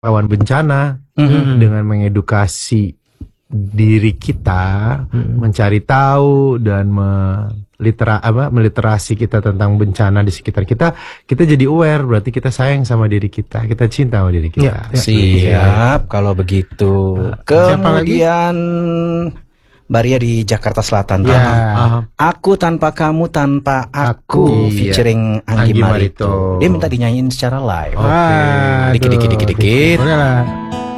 rawan bencana dengan mengedukasi diri kita, mencari tahu dan meliterasi kita tentang bencana di sekitar kita, kita jadi aware, berarti kita sayang sama diri kita cinta sama diri kita. Siap, kalau begitu. Kemudian Maria di Jakarta Selatan. Aku tanpa kamu tanpa aku, featuring Anggi Marito. Dia minta dinyanyiin secara live. Oke. Dikit. Boleh lah.